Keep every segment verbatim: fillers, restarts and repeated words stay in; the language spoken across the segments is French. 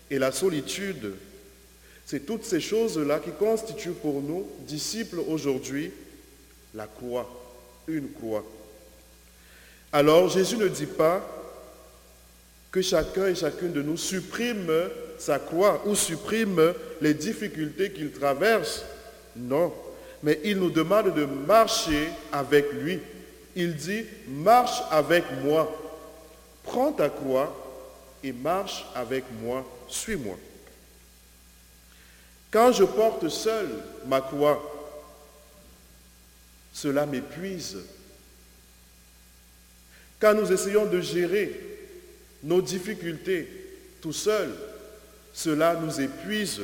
et la solitude. C'est toutes ces choses-là qui constituent pour nous, disciples aujourd'hui, la croix, une croix. Alors Jésus ne dit pas que chacun et chacune de nous supprime sa croix ou supprime les difficultés qu'il traverse. Non, mais il nous demande de marcher avec lui. Il dit, marche avec moi. Prends ta croix et marche avec moi. Suis-moi. Quand je porte seul ma croix, cela m'épuise. Quand nous essayons de gérer nos difficultés tout seul, cela nous épuise.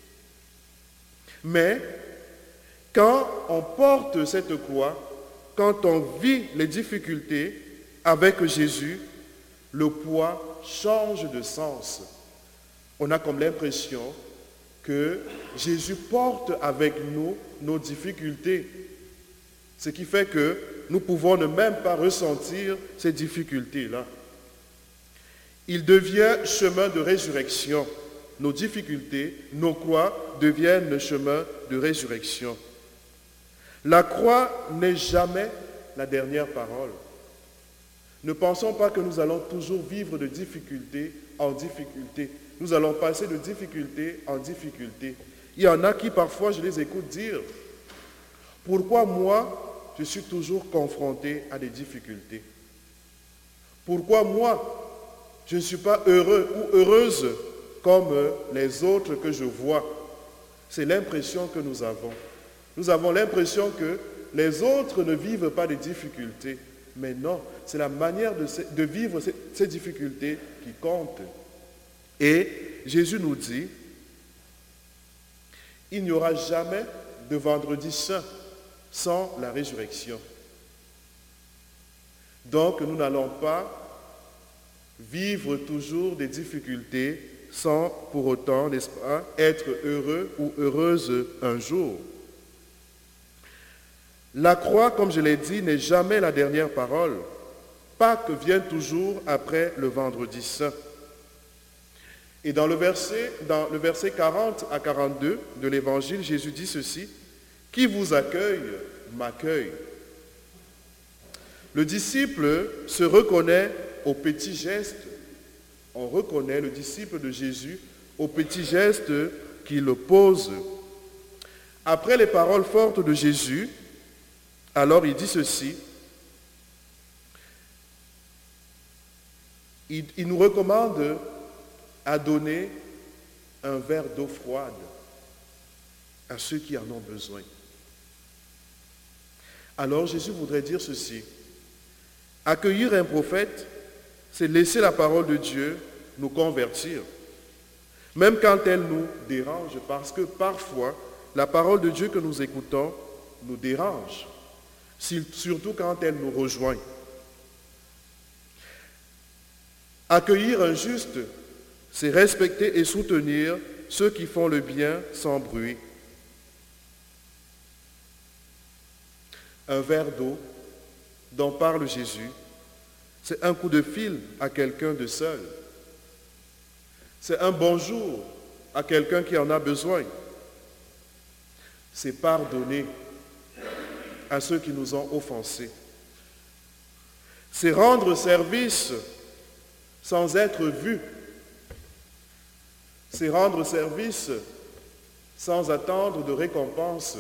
Mais quand on porte cette croix, quand on vit les difficultés avec Jésus, le poids change de sens. On a comme l'impression que Jésus porte avec nous nos difficultés. Ce qui fait que nous pouvons ne même pas ressentir ces difficultés-là. Il devient chemin de résurrection. Nos difficultés, nos croix deviennent le chemin de résurrection. La croix n'est jamais la dernière parole. Ne pensons pas que nous allons toujours vivre de difficulté en difficulté. Nous allons passer de difficulté en difficulté. Il y en a qui parfois, je les écoute dire, pourquoi moi, je suis toujours confronté à des difficultés? Pourquoi moi, je ne suis pas heureux ou heureuse comme les autres que je vois? C'est l'impression que nous avons. Nous avons l'impression que les autres ne vivent pas de difficultés. Mais non, c'est la manière de, de vivre ces, ces difficultés qui compte. Et Jésus nous dit, il n'y aura jamais de vendredi saint sans la résurrection. Donc nous n'allons pas vivre toujours des difficultés sans pour autant, n'est-ce pas, être heureux ou heureuse un jour. La croix, comme je l'ai dit, n'est jamais la dernière parole. Pâques vient toujours après le vendredi saint. Et dans le verset, dans le verset quarante à quarante-deux de l'Évangile, Jésus dit ceci, « Qui vous accueille, m'accueille. » Le disciple se reconnaît aux petits gestes. On reconnaît le disciple de Jésus aux petits gestes qu'il pose. Après les paroles fortes de Jésus, alors il dit ceci, il, il nous recommande à donner un verre d'eau froide à ceux qui en ont besoin. Alors Jésus voudrait dire ceci, accueillir un prophète, c'est laisser la parole de Dieu nous convertir, même quand elle nous dérange, parce que parfois, la parole de Dieu que nous écoutons nous dérange, surtout quand elle nous rejoint. Accueillir un juste, c'est respecter et soutenir ceux qui font le bien sans bruit. Un verre d'eau dont parle Jésus, c'est un coup de fil à quelqu'un de seul. C'est un bonjour à quelqu'un qui en a besoin. C'est pardonner à ceux qui nous ont offensés. C'est rendre service sans être vu. C'est rendre service sans attendre de récompense.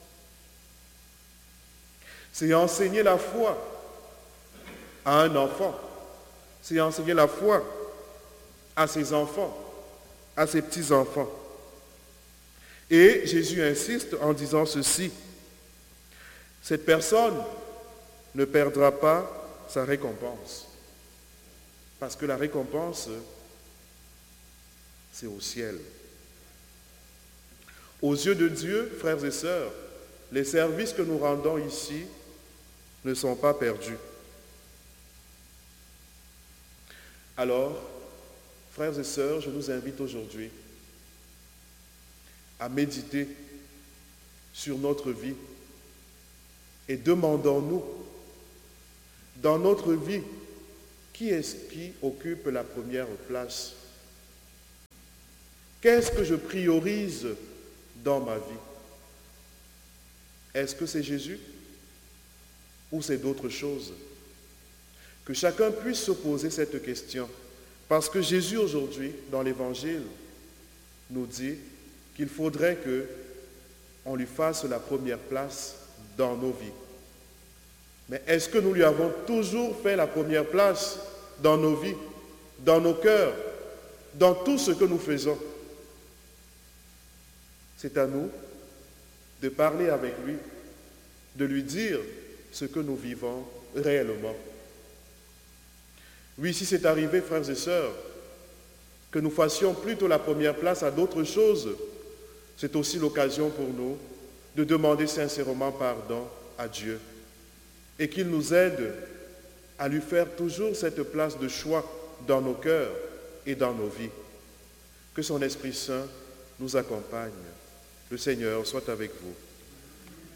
C'est enseigner la foi à un enfant. C'est enseigner la foi à ses enfants, à ses petits-enfants. Et Jésus insiste en disant ceci, cette personne ne perdra pas sa récompense, parce que la récompense, c'est au ciel. Aux yeux de Dieu, frères et sœurs, les services que nous rendons ici ne sont pas perdus. Alors, frères et sœurs, je nous invite aujourd'hui à méditer sur notre vie et demandons-nous, dans notre vie, qui est-ce qui occupe la première place? Qu'est-ce que je priorise dans ma vie? Est-ce que c'est Jésus ou c'est d'autres choses? Que chacun puisse se poser cette question. Parce que Jésus aujourd'hui, dans l'Évangile, nous dit qu'il faudrait qu'on lui fasse la première place dans nos vies. Mais est-ce que nous lui avons toujours fait la première place dans nos vies, dans nos cœurs, dans tout ce que nous faisons? C'est à nous de parler avec lui, de lui dire ce que nous vivons réellement. Oui, si c'est arrivé, frères et sœurs, que nous fassions plutôt la première place à d'autres choses, c'est aussi l'occasion pour nous de demander sincèrement pardon à Dieu et qu'il nous aide à lui faire toujours cette place de choix dans nos cœurs et dans nos vies. Que son Esprit Saint nous accompagne. Le Seigneur soit avec vous.